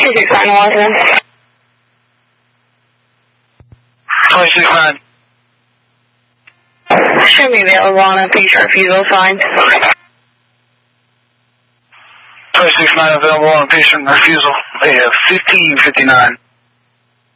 269 Washington. 269. Should be available on a patient refusal sign. 269 available on patient refusal. They have 1559.